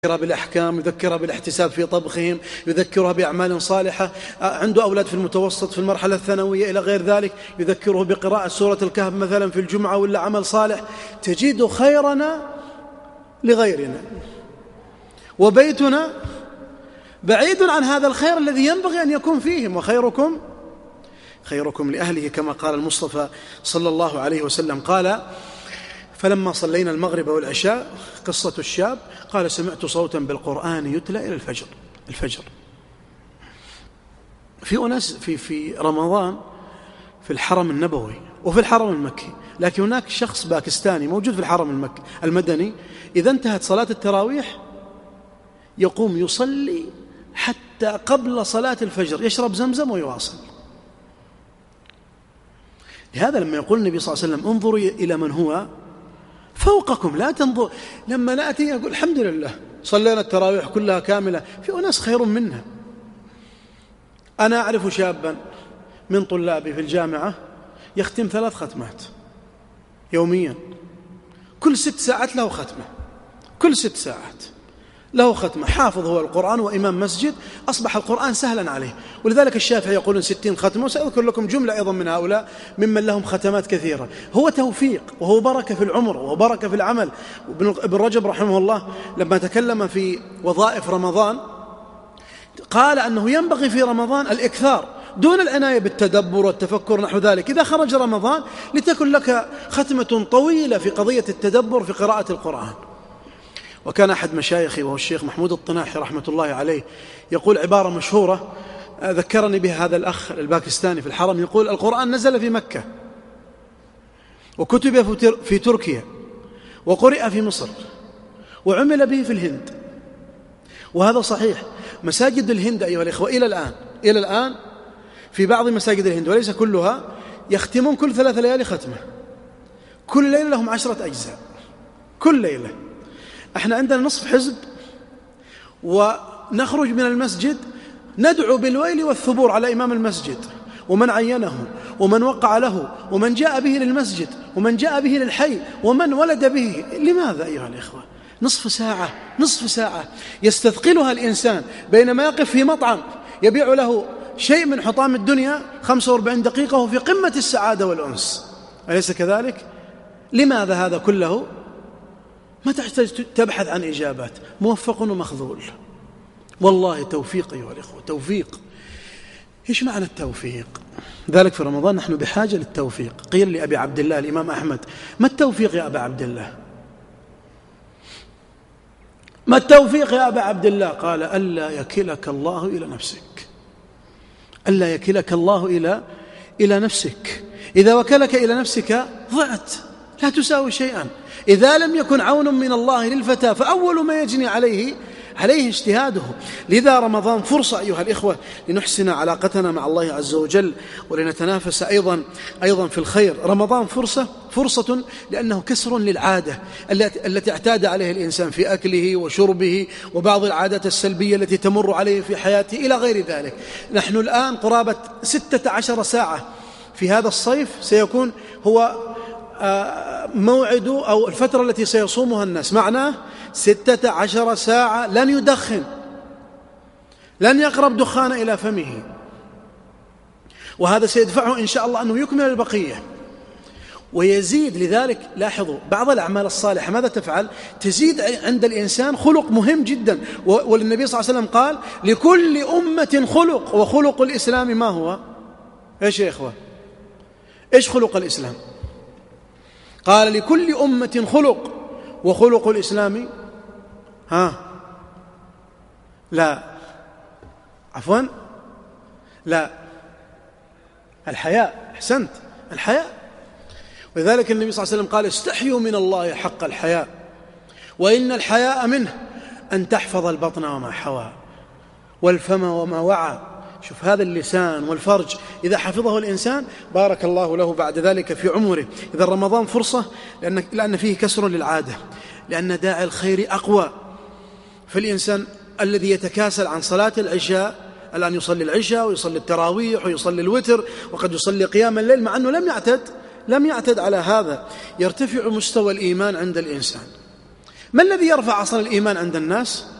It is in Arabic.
يذكرها بالأحكام، يذكرها بالاحتساب في طبخهم، يذكرها بأعمال صالحة. عنده أولاد في المتوسط في المرحلة الثانوية إلى غير ذلك، يذكره بقراءة سورة الكهف مثلا في الجمعة ولا عمل صالح. تجد خيرنا لغيرنا، وبيتنا بعيد عن هذا الخير الذي ينبغي أن يكون فيهم. خيركم لأهله، كما قال المصطفى صلى الله عليه وسلم. قال: فلما صلينا المغرب والعشاء، قصة الشاب، قال: سمعت صوتا بالقرآن يتلى إلى الفجر. في أناس في رمضان في الحرم النبوي وفي الحرم المكي، لكن هناك شخص باكستاني موجود في الحرم المدني، إذا انتهت صلاة التراويح يقوم يصلي حتى قبل صلاة الفجر، يشرب زمزم ويواصل. لهذا لما يقول النبي صلى الله عليه وسلم: انظروا إلى من هو فوقكم لا تنظر، لما نأتي يقول: الحمد لله صلينا التراويح كلها كاملة، في أناس خير منها. أنا أعرف شابا من طلابي في الجامعة يختم 3 ختمات يوميا، كل 6 ساعات له ختمة، كل 6 ساعات له ختمة. حافظ هو القرآن وإمام مسجد، أصبح القرآن سهلا عليه. ولذلك الشافعي يقولون 60 ختمة، وسأذكر لكم جملة أيضا من هؤلاء ممن لهم ختمات كثيرة. هو توفيق، وهو بركة في العمر، وهو بركة في العمل. ابن رجب رحمه الله لما تكلم في وظائف رمضان قال أنه ينبغي في رمضان الإكثار دون العناية بالتدبر والتفكر نحو ذلك. إذا خرج رمضان لتكن لك ختمة طويلة في قضية التدبر في قراءة القرآن. وكان أحد مشايخي وهو الشيخ محمود الطناحي رحمة الله عليه يقول عبارة مشهورة ذكرني بها هذا الأخ الباكستاني في الحرم، يقول: القرآن نزل في مكة، وكتب في تركيا، وقرئ في مصر، وعمل به في الهند. وهذا صحيح. مساجد الهند أيها الإخوة إلى الآن في بعض مساجد الهند وليس كلها يختمون كل 3 ليالي ختمة، كل ليلة لهم 10 أجزاء كل ليلة. احنا عندنا نصف حزب، ونخرج من المسجد ندعو بالويل والثبور على إمام المسجد ومن عينه ومن وقع له ومن جاء به للمسجد ومن جاء به للحي ومن ولد به. لماذا أيها الإخوة؟ نصف ساعة يستثقلها الإنسان بينما يقف في مطعم يبيع له شيء من حطام الدنيا 45 دقيقة وفي قمة السعادة والأنس، أليس كذلك؟ لماذا هذا كله؟ ما تحتاج تبحث عن إجابات، موفق ومخذول. والله توفيق أيها الإخوة، توفيق. إيش معنى التوفيق؟ ذلك في رمضان نحن بحاجة للتوفيق. قيل لأبي عبد الله الإمام أحمد: ما التوفيق يا أبا عبد الله؟ ما التوفيق يا أبا عبد الله؟ قال: ألا يكلك الله إلى نفسك، ألا يكلك الله إلى نفسك. إذا وكلك إلى نفسك ضعت، لا تساوي شيئا. إذا لم يكن عون من الله للفتى فأول ما يجني عليه اجتهاده. لذا رمضان فرصة أيها الإخوة لنحسن علاقتنا مع الله عز وجل ولنتنافس أيضا في الخير. رمضان فرصة لأنه كسر للعادة التي اعتاد عليها الإنسان في أكله وشربه وبعض العادات السلبية التي تمر عليه في حياته إلى غير ذلك. نحن الآن قرابة 16 ساعة في هذا الصيف سيكون هو موعد أو الفترة التي سيصومها الناس، معناه 16 ساعة لن يدخن، لن يقرب دخان إلى فمه، وهذا سيدفعه إن شاء الله أنه يكمل البقية ويزيد. لذلك لاحظوا بعض الأعمال الصالحة ماذا تفعل؟ تزيد عند الإنسان خلق مهم جدا. والنبي صلى الله عليه وسلم قال: لكل أمة خلق، وخلق الإسلام ما هو؟ إيش يا إخوة؟ إيش خلق الإسلام؟ قال: لكل أمة خلق، وخلق الإسلام الحياء. أحسنت، الحياء. ولذلك النبي صلى الله عليه وسلم قال: استحيوا من الله حق الحياء، وإن الحياء منه أن تحفظ البطن وما حوى والفم وما وعى. شوف هذا اللسان والفرج إذا حفظه الإنسان بارك الله له بعد ذلك في عمره. إذا رمضان فرصة لأن فيه كسر للعادة، لأن داعي الخير أقوى. فالإنسان الذي يتكاسل عن صلاة العشاء الآن يصلي العشاء ويصلي التراويح ويصلي الوتر وقد يصلي قيام الليل، مع أنه لم يعتد على هذا. يرتفع مستوى الإيمان عند الإنسان. ما الذي يرفع أصل الإيمان عند الناس؟